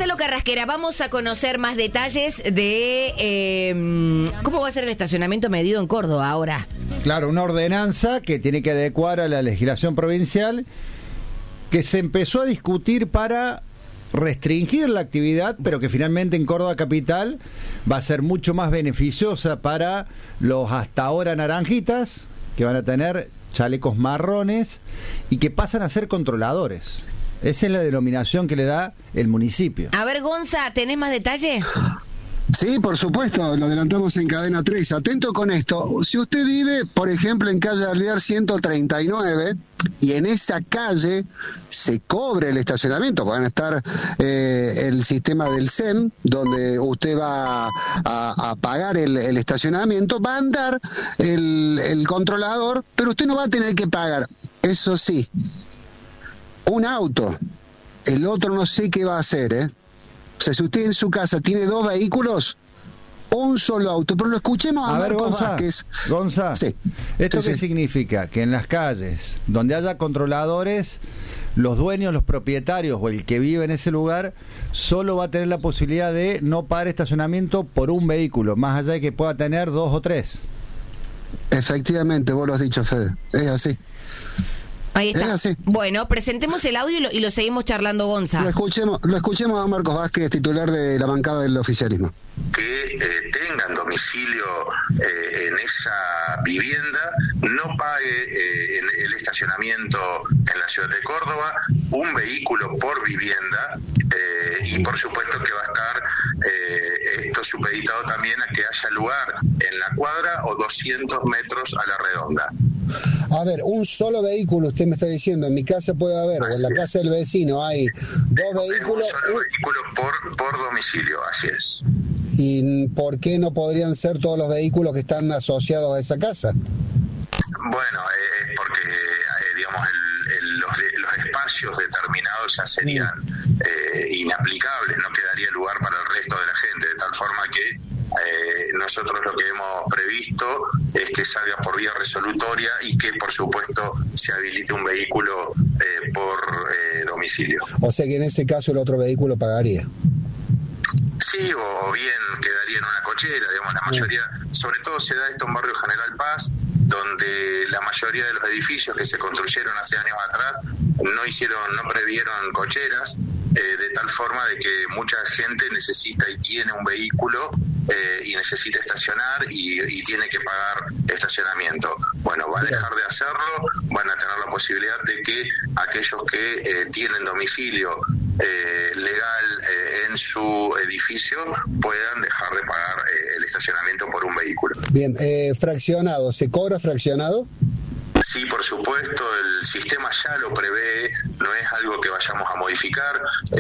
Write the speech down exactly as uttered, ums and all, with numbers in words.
Gonzalo Carrasquera, vamos a conocer más detalles de eh, cómo va a ser el estacionamiento medido en Córdoba ahora. Claro, una ordenanza que tiene que adecuar a la legislación provincial, que se empezó a discutir para restringir la actividad, pero que finalmente en Córdoba capital va a ser mucho más beneficiosa para los hasta ahora naranjitas, que van a tener chalecos marrones y que pasan a ser controladores. Esa es la denominación que le da el municipio. A ver, Gonza, ¿tenés más detalle? Sí, por supuesto, lo adelantamos en Cadena tres. Atento con esto. Si usted vive, por ejemplo, en calle Alvear ciento treinta y nueve y en esa calle se cobre el estacionamiento, van a estar eh, el sistema del S E M, donde usted va a, a pagar el, el estacionamiento, va a andar el, el controlador, pero usted no va a tener que pagar. Eso sí, un auto, el otro no sé qué va a hacer, ¿eh? O sea, si usted en su casa tiene dos vehículos, un solo auto, pero lo escuchemos a, a ver, Marcos Gonza, Vázquez. Gonza, sí. ¿Esto sí, qué sí. significa? Que en las calles donde haya controladores, los dueños, los propietarios o el que vive en ese lugar solo va a tener la posibilidad de no pagar estacionamiento por un vehículo, más allá de que pueda tener dos o tres. Efectivamente, vos lo has dicho, Fede, es así. Ahí está. Bueno, presentemos el audio y lo, y lo seguimos charlando, Gonza. Lo escuchemos, lo escuchemos a Marcos Vázquez, titular de la bancada del oficialismo. Que eh, tengan domicilio eh, en esa vivienda, no pague eh, el, el estacionamiento en la ciudad de Córdoba, un vehículo por vivienda, eh, y por supuesto que va a estar eh, esto supeditado también a que haya lugar en la cuadra o doscientos metros a la redonda. A ver, un solo vehículo, usted me está diciendo, en mi casa puede haber, o en la casa del vecino hay dos vehículos. Un solo vehículo por, por domicilio, así es. ¿Y por qué no podrían ser todos los vehículos que están asociados a esa casa? Bueno, es eh, porque, eh, digamos, el, el, los, los espacios determinados ya serían eh, inaplicables, no quedaría lugar para el resto de la gente, de tal forma que eh, nosotros lo que hemos previsto es que salga por vía resolutoria y que, por supuesto, se habilite un vehículo eh, por eh, domicilio. O sea que en ese caso el otro vehículo pagaría. Sí, o bien quedaría en una cochera, digamos, la mayoría, sobre todo se da esto en Barrio General Paz, donde la mayoría de los edificios que se construyeron hace años atrás no hicieron, no previeron cocheras, eh, de tal forma de que mucha gente necesita y tiene un vehículo eh, y necesita estacionar y, y tiene que pagar estacionamiento. Bueno, va a dejar de hacerlo, van a tener la posibilidad de que aquellos que eh, tienen domicilio eh, legal eh, en su edificio puedan dejar de pagar eh, el estacionamiento por un vehículo. Bien, eh, fraccionado, ¿se cobra fraccionado? Sí, por supuesto, el sistema ya lo prevé, no es algo que vayamos a modificar.